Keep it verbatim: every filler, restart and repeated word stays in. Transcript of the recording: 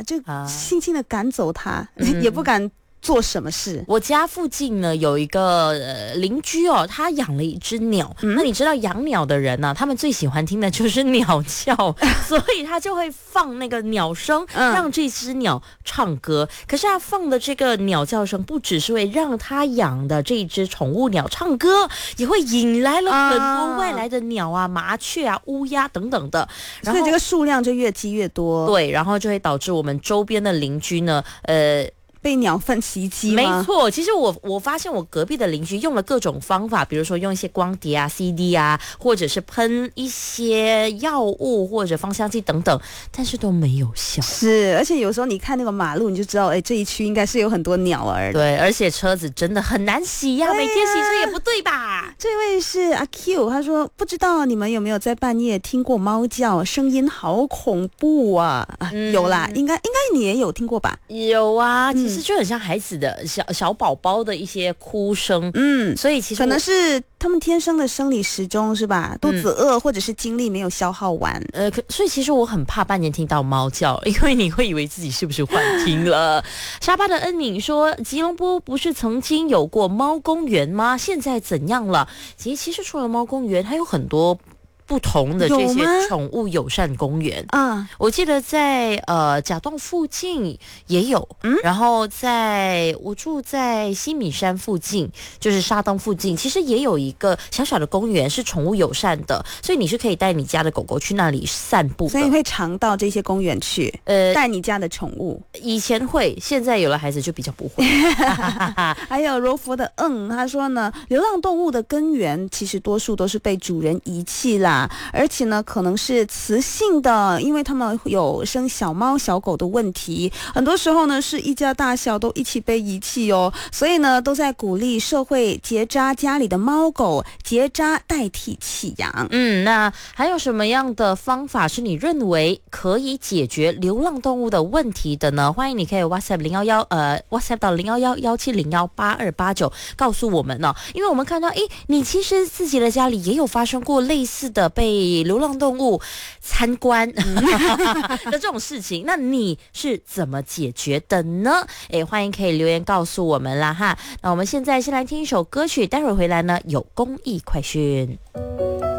就轻轻的赶走它，嗯、也不敢做什么事。 我家附近呢有一个、呃、邻居哦，他养了一只鸟、嗯、那你知道养鸟的人呢、啊，他们最喜欢听的就是鸟叫所以他就会放那个鸟声、嗯、让这只鸟唱歌。可是他放的这个鸟叫声不只是会让他养的这只宠物鸟唱歌，也会引来了很多外来的鸟啊、麻雀啊、乌鸦等等的， 然后所以这个数量就越积越多。 对，然后就会导致我们周边的邻居呢呃被鸟粪袭击吗？ 没错，其实我我发现我隔壁的邻居用了各种方法，比如说用一些光碟啊、C D 啊，或者是喷一些药物或者芳香剂等等，但是都没有效。 是，而且有时候你看那个马路，你就知道，哎，这一区应该是有很多鸟儿的。 对，而且车子真的很难洗呀、啊，每天洗车也不对吧？ 这位是阿 Q， 他说不知道你们有没有在半夜听过猫叫，声音好恐怖啊！嗯、有啦，应该应该你也有听过吧？ 有啊，其实。其实就很像孩子的小小宝宝的一些哭声，嗯，所以其实可能是他们天生的生理时钟是吧？肚子饿、嗯、或者是精力没有消耗完， 呃，所以其实我很怕半夜听到猫叫，因为你会以为自己是不是幻听了。沙巴的恩宁说，吉隆坡不是曾经有过猫公园吗？现在怎样了？其实其实除了猫公园，还有很多不同的这些宠物友善公园啊，我记得在呃甲洞附近也有，嗯，然后在我住在西米山附近，就是沙东附近，其实也有一个小小的公园是宠物友善的，所以你是可以带你家的狗狗去那里散步的。 所以会常到这些公园去，呃，带你家的宠物。 以前会，现在有了孩子就比较不会。 还有柔佛的嗯，他说呢，流浪动物的根源其实多数都是被主人遗弃啦。而且呢可能是雌性的，因为他们有生小猫小狗的问题，很多时候呢是一家大小都一起被遗弃哦，所以呢都在鼓励社会结扎家里的猫狗，结扎代替弃养。 嗯，那还有什么样的方法是你认为可以解决流浪动物的问题的呢？欢迎你可以 WhatsApp 零一一呃 WhatsApp 到零一一一七零一八二八九告诉我们呢、哦，因为我们看到诶你其实自己的家里也有发生过类似的被流浪动物参观的这种事情，那你是怎么解决的呢？诶，欢迎可以留言告诉我们啦哈。那我们现在先来听一首歌曲，待会儿回来呢有公益快讯。